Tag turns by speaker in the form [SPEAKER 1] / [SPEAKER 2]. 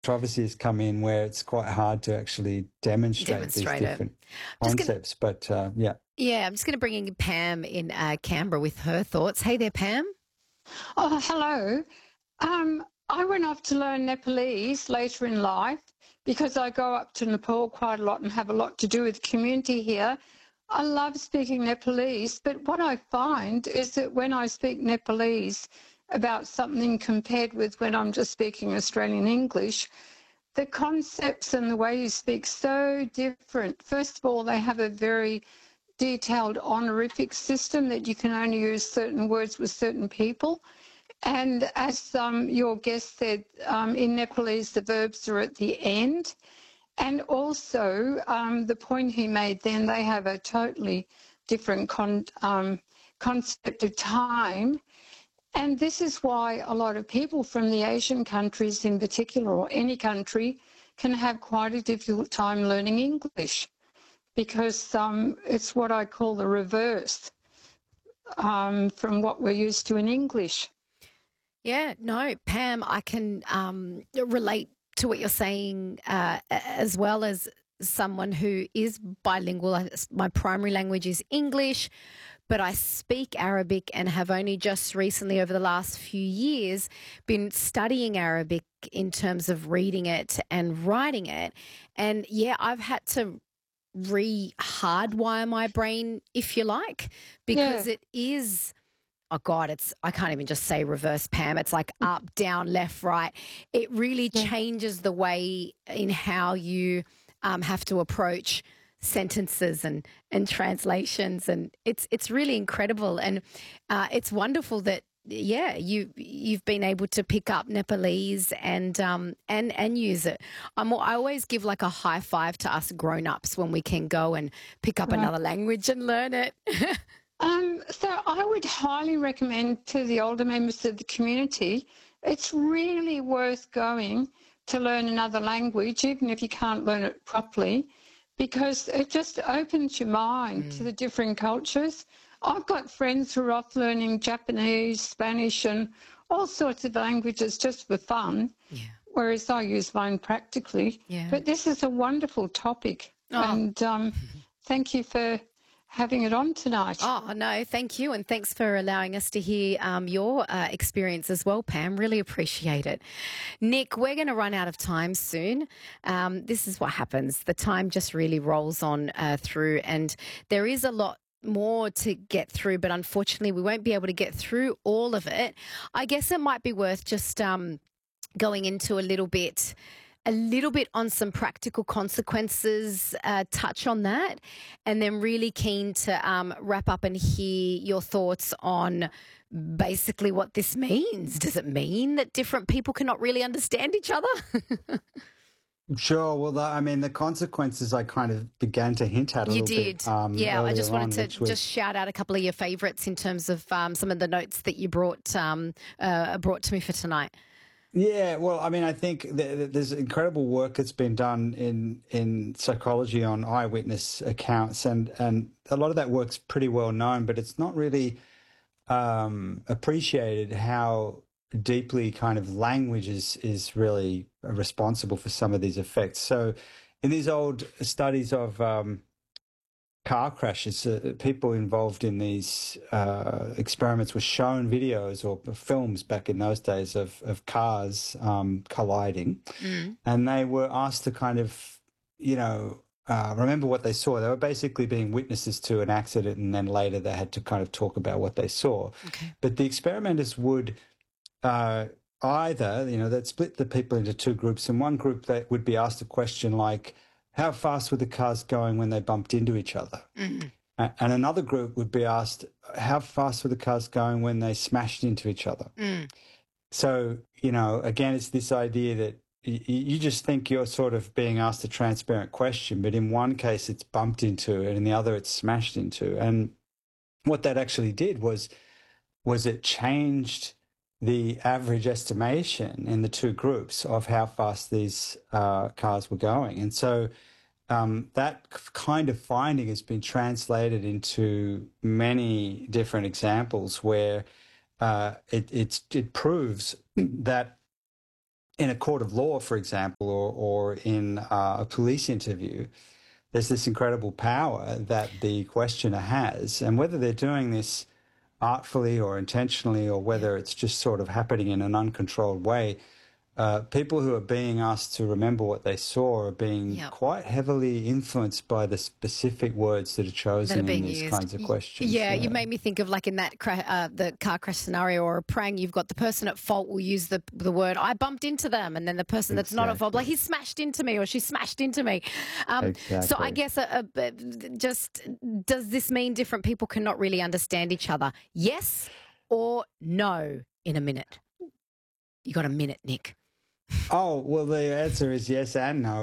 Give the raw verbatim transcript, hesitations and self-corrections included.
[SPEAKER 1] controversies come in where it's quite hard to actually demonstrate,
[SPEAKER 2] Demonstrate
[SPEAKER 1] these
[SPEAKER 2] it.
[SPEAKER 1] different
[SPEAKER 2] Just gonna-
[SPEAKER 1] concepts. But uh, yeah.
[SPEAKER 2] Yeah, I'm just going to bring in Pam in uh, Canberra with her thoughts. Hey there, Pam.
[SPEAKER 3] Oh, hello. Um, I went off to learn Nepalese later in life because I go up to Nepal quite a lot and have a lot to do with the community here. I love speaking Nepalese, but what I find is that when I speak Nepalese about something compared with when I'm just speaking Australian English, the concepts and the way you speak so different. First of all, they have a very detailed honorific system that you can only use certain words with certain people. And as um, your guest said, um, in Nepalese, the verbs are at the end. And also, um, the point he made then, they have a totally different con um, concept of time. And this is why a lot of people from the Asian countries in particular, or any country, can have quite a difficult time learning English, because um, it's what I call the reverse um, from what we're used to in English.
[SPEAKER 2] Yeah, no, Pam, I can um, relate to what you're saying uh, as well as someone who is bilingual. My primary language is English, but I speak Arabic and have only just recently, over the last few years, been studying Arabic in terms of reading it and writing it. And yeah, I've had to re-hardwire my brain, if you like, because
[SPEAKER 3] Yeah.
[SPEAKER 2] it is... Oh, God, it's, I can't even just say reverse, Pam. It's like up, down, left, right. It really
[SPEAKER 3] Yeah.
[SPEAKER 2] changes the way in how you um, have to approach sentences and, and translations. And it's it's really incredible. And uh, it's wonderful that, yeah, you, you've been able to pick up Nepalese and um, and, and use it. I'm, I always give like a high five to us grown-ups when we can go and pick up
[SPEAKER 3] Right.
[SPEAKER 2] another language and learn it.
[SPEAKER 3] Um, so I would highly recommend to the older members of the community, it's really worth going to learn another language, even if you can't learn it properly, because it just opens your mind
[SPEAKER 2] Mm.
[SPEAKER 3] to the different cultures. I've got friends who are off learning Japanese, Spanish and all sorts of languages just for fun,
[SPEAKER 2] Yeah.
[SPEAKER 3] whereas I use mine practically.
[SPEAKER 2] Yeah.
[SPEAKER 3] But this is a wonderful topic,
[SPEAKER 2] Oh.
[SPEAKER 3] and um, thank you for having it on tonight.
[SPEAKER 2] Oh, no, thank you. And thanks for allowing us to hear um, your uh, experience as well, Pam. Really appreciate it. Nick, we're going to run out of time soon. Um, this is what happens. The time just really rolls on uh, through, and there is a lot more to get through, but unfortunately we won't be able to get through all of it. I guess it might be worth just um, going into a little bit a little bit on some practical consequences, uh, touch on that, and then really keen to um, wrap up and hear your thoughts on basically what this means. Does it mean that different people cannot really understand each other?
[SPEAKER 1] Sure. Well, the, I mean, the consequences I kind of began to hint at a
[SPEAKER 2] You
[SPEAKER 1] little
[SPEAKER 2] did.
[SPEAKER 1] bit. Um,
[SPEAKER 2] Yeah, I just
[SPEAKER 1] earlier
[SPEAKER 2] wanted
[SPEAKER 1] on,
[SPEAKER 2] to
[SPEAKER 1] which was-
[SPEAKER 2] just shout out a couple of your favourites in terms of um, some of the notes that you brought um, uh, brought to me for tonight.
[SPEAKER 1] Yeah, well, I mean, I think th th there's incredible work that's been done in in psychology on eyewitness accounts, and and a lot of that work's pretty well known, but it's not really um, appreciated how deeply kind of language is is really responsible for some of these effects. So, in these old studies of um, car crashes, uh, people involved in these uh, experiments were shown videos or films back in those days of, of cars um, colliding.
[SPEAKER 2] Mm.
[SPEAKER 1] And they were asked to kind of, you know, uh, remember what they saw. They were basically being witnesses to an accident, and then later they had to kind of talk about what they saw.
[SPEAKER 2] Okay.
[SPEAKER 1] But the experimenters would uh, either, you know, they'd split the people into two groups, and one group that would be asked a question like, how fast were the cars going when they bumped into each other?
[SPEAKER 2] Mm.
[SPEAKER 1] A- And another group would be asked, how fast were the cars going when they smashed into each other?
[SPEAKER 2] Mm.
[SPEAKER 1] So, you know, again, it's this idea that y- y- you just think you're sort of being asked a transparent question, but in one case it's bumped into and in the other it's smashed into. And what that actually did was, was it changed the average estimation in the two groups of how fast these uh, cars were going. And so um, that kind of finding has been translated into many different examples where uh, it, it's, it proves that in a court of law, for example, or, or in uh, a police interview, there's this incredible power that the questioner has. And whether they're doing this artfully or intentionally, or whether it's just sort of happening in an uncontrolled way, uh, people who are being asked to remember what they saw are being
[SPEAKER 2] Yep.
[SPEAKER 1] quite heavily influenced by the specific words that are
[SPEAKER 2] that
[SPEAKER 1] chosen
[SPEAKER 2] are being
[SPEAKER 1] in these
[SPEAKER 2] used.
[SPEAKER 1] kinds of questions.
[SPEAKER 2] Yeah, you made me think of like in that cra- uh, the car crash scenario or a prang, you've got the person at fault will use the the word "I bumped into them," and then the person that's not at fault, like,
[SPEAKER 1] Exactly.
[SPEAKER 2] he smashed into me or she smashed into me. Um, So I
[SPEAKER 1] Exactly.
[SPEAKER 2] guess uh, uh, just does this mean different people cannot really understand each other? Yes or no? In a minute, you got a minute, Nick.
[SPEAKER 1] Oh, well, the answer is yes and no.